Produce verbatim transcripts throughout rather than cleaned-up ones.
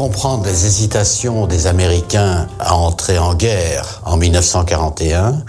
comprendre les hésitations des Américains à entrer en guerre en mille neuf cent quarante et un,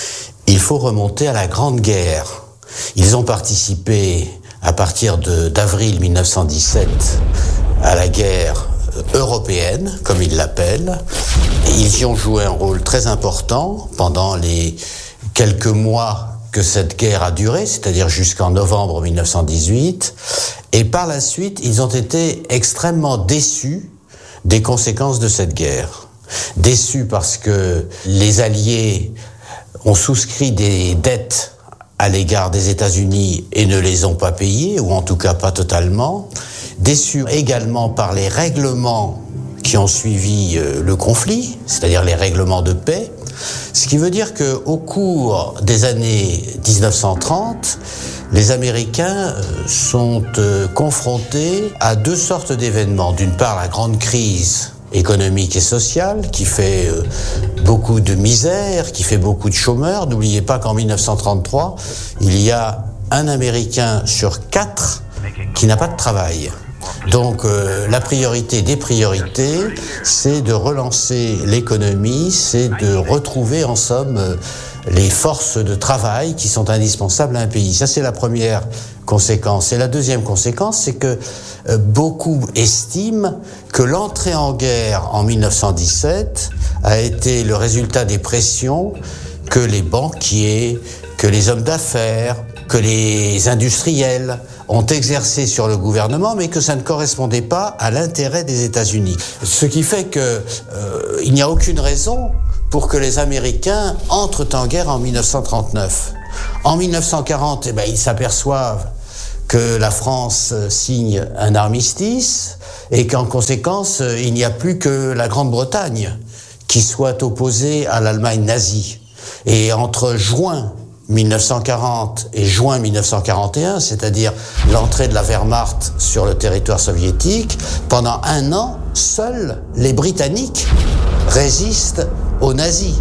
il faut remonter à la Grande Guerre. Ils ont participé à partir de, d'avril mille neuf cent dix-sept à la guerre européenne, comme ils l'appellent. Ils y ont joué un rôle très important pendant les quelques mois que cette guerre a duré, c'est-à-dire jusqu'en novembre mille neuf cent dix-huit. Et par la suite, ils ont été extrêmement déçus des conséquences de cette guerre. Déçus parce que les Alliés ont souscrit des dettes à l'égard des États-Unis et ne les ont pas payées, ou en tout cas pas totalement. Déçus également par les règlements qui ont suivi le conflit, c'est-à-dire les règlements de paix. Ce qui veut dire qu'au cours des années dix-neuf cent trente, les Américains sont confrontés à deux sortes d'événements. D'une part, la grande crise économique et sociale qui fait beaucoup de misère, qui fait beaucoup de chômeurs. N'oubliez pas qu'en mille neuf cent trente-trois, il y a un Américain sur quatre qui n'a pas de travail. Donc euh, la priorité des priorités, c'est de relancer l'économie, c'est de retrouver en somme euh, les forces de travail qui sont indispensables à un pays. Ça, c'est la première conséquence. Et la deuxième conséquence, c'est que euh, beaucoup estiment que l'entrée en guerre en mille neuf cent dix-sept a été le résultat des pressions que les banquiers, que les hommes d'affaires, que les industriels ont exercé sur le gouvernement, mais que ça ne correspondait pas à l'intérêt des États-Unis. Ce qui fait que euh, il n'y a aucune raison pour que les Américains entrent en guerre en mille neuf cent trente-neuf. En mille neuf cent quarante, eh ben, ils s'aperçoivent que la France signe un armistice et qu'en conséquence, il n'y a plus que la Grande-Bretagne qui soit opposée à l'Allemagne nazie. Et entre juin mille neuf cent quarante et juin mille neuf cent quarante et un, c'est-à-dire l'entrée de la Wehrmacht sur le territoire soviétique, pendant un an, seuls les Britanniques résistent aux nazis.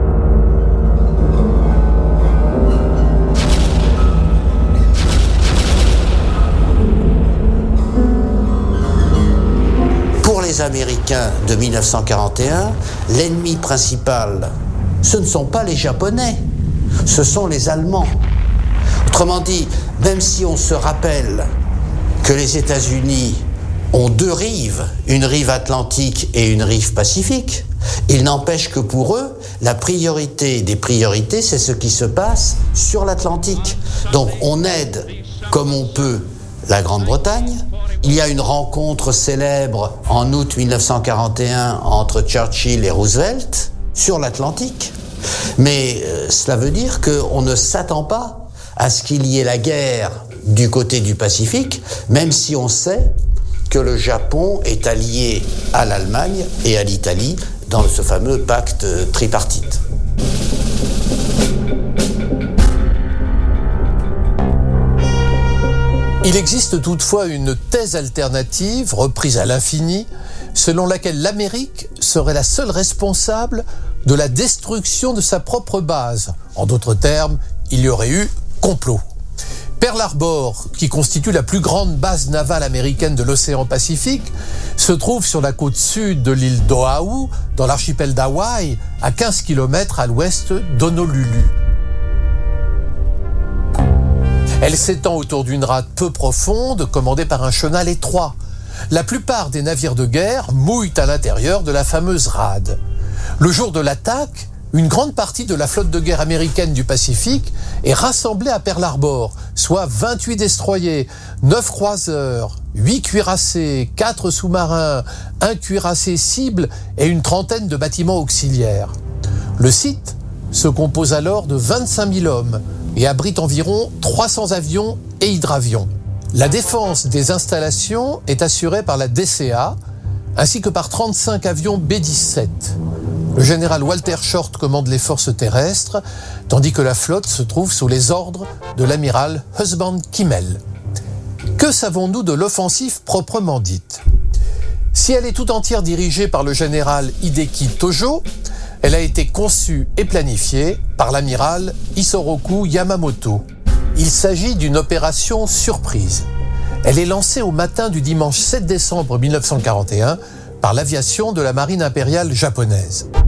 Pour les Américains de mille neuf cent quarante et un, l'ennemi principal, ce ne sont pas les Japonais, ce sont les Allemands. Autrement dit, même si on se rappelle que les États-Unis ont deux rives, une rive atlantique et une rive pacifique, il n'empêche que pour eux, la priorité des priorités, c'est ce qui se passe sur l'Atlantique. Donc on aide comme on peut la Grande-Bretagne. Il y a une rencontre célèbre en août mille neuf cent quarante et un entre Churchill et Roosevelt sur l'Atlantique. Mais euh, cela veut dire qu'on ne s'attend pas à ce qu'il y ait la guerre du côté du Pacifique, même si on sait que le Japon est allié à l'Allemagne et à l'Italie dans ce fameux pacte tripartite. Il existe toutefois une thèse alternative, reprise à l'infini, selon laquelle l'Amérique serait la seule responsable de la destruction de sa propre base. En d'autres termes, il y aurait eu complot. Pearl Harbor, qui constitue la plus grande base navale américaine de l'océan Pacifique, se trouve sur la côte sud de l'île d'Oahu, dans l'archipel d'Hawaï, à quinze kilomètres à l'ouest d'Honolulu. Elle s'étend autour d'une rade peu profonde, commandée par un chenal étroit. La plupart des navires de guerre mouillent à l'intérieur de la fameuse rade. Le jour de l'attaque, une grande partie de la flotte de guerre américaine du Pacifique est rassemblée à Pearl Harbor, soit vingt-huit destroyers, neuf croiseurs, huit cuirassés, quatre sous-marins, un cuirassé cible et une trentaine de bâtiments auxiliaires. Le site se compose alors de vingt-cinq mille hommes et abrite environ trois cents avions et hydravions. La défense des installations est assurée par la D C A ainsi que par trente-cinq avions B dix-sept. Le général Walter Short commande les forces terrestres, tandis que la flotte se trouve sous les ordres de l'amiral Husband Kimmel. Que savons-nous de l'offensive proprement dite ? Si elle est tout entière dirigée par le général Hideki Tojo, elle a été conçue et planifiée par l'amiral Isoroku Yamamoto. Il s'agit d'une opération surprise. Elle est lancée au matin du dimanche sept décembre mille neuf cent quarante et un, peu avant midi. Le par l'aviation de la marine impériale japonaise.